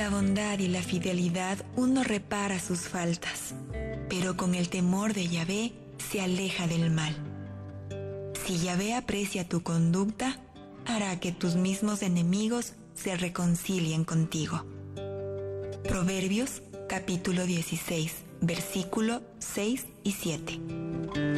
la bondad y la fidelidad uno repara sus faltas, pero con el temor de Yahvé se aleja del mal. Si Yahvé aprecia tu conducta, hará que tus mismos enemigos se reconcilien contigo. Proverbios capítulo 16, versículo 6 y 7.